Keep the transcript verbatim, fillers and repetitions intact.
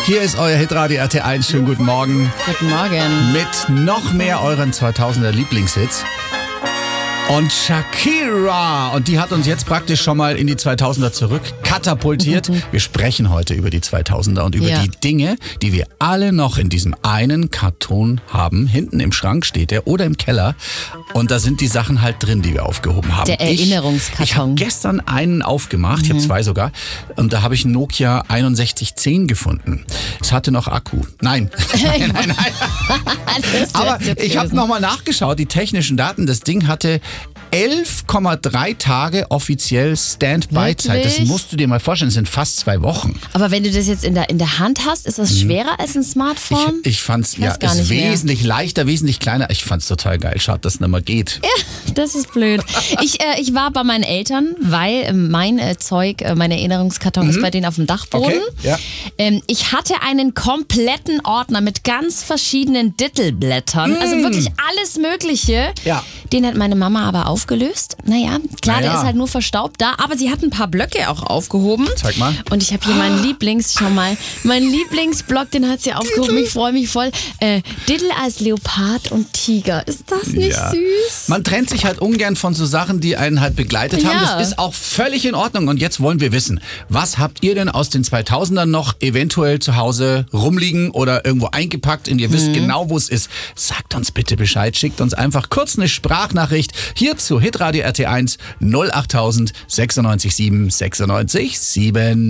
Hier ist euer Hitradio R T eins. Schönen guten Morgen. Guten Morgen. Mit noch mehr euren zweitausender Lieblingshits. Und Shakira, und die hat uns jetzt praktisch schon mal in die zweitausender zurück katapultiert. Mhm. Wir sprechen heute über die zweitausender und über ja. die Dinge, die wir alle noch in diesem einen Karton haben. Hinten im Schrank steht der oder im Keller. Und da sind die Sachen halt drin, die wir aufgehoben haben. Der Erinnerungskarton. Ich, ich habe gestern einen aufgemacht, mhm. ich habe zwei sogar. Und da habe ich einen Nokia einundsechzig zehn gefunden. Es hatte noch Akku. Nein, nein, nein, nein. Aber ich habe nochmal nachgeschaut, die technischen Daten. Das Ding hatte elf Komma drei Tage offiziell Standby-Zeit. Das musst du dir mal vorstellen, das sind fast zwei Wochen. Aber wenn du das jetzt in der, in der Hand hast, ist das schwerer als ein Smartphone? Ich, ich fand's, ja, ist wesentlich mehr. leichter, wesentlich kleiner. Ich fand's total geil. Schade, dass es nicht mehr geht. Ja, das ist blöd. Ich, äh, ich war bei meinen Eltern, weil mein äh, Zeug, äh, mein Erinnerungskarton mhm. ist bei denen auf dem Dachboden. Okay, ja. ähm, ich hatte einen kompletten Ordner mit ganz verschiedenen Dittelblättern. Mhm. Also wirklich alles Mögliche. Ja. Den hat meine Mama aber aufgelöst. Naja, klar, naja. der ist halt nur verstaubt da, aber sie hat ein paar Blöcke auch aufgehoben. Zeig mal. Und ich habe hier meinen Lieblings, schau mal, meinen Lieblingsblock, den hat sie aufgehoben. Ich freue mich voll. Äh, Diddle als Leopard und Tiger. Ist das nicht ja. süß? Man trennt sich halt ungern von so Sachen, die einen halt begleitet haben. Ja. Das ist auch völlig in Ordnung. Und jetzt wollen wir wissen, was habt ihr denn aus den zweitausendern noch eventuell zu Hause rumliegen oder irgendwo eingepackt und ihr wisst mhm. genau, wo es ist? Sagt uns bitte Bescheid. Schickt uns einfach kurz eine Sprachnachricht hier zu Hitradio R T eins null acht null null null sechsundneunzig sieben sechsundneunzig sieben.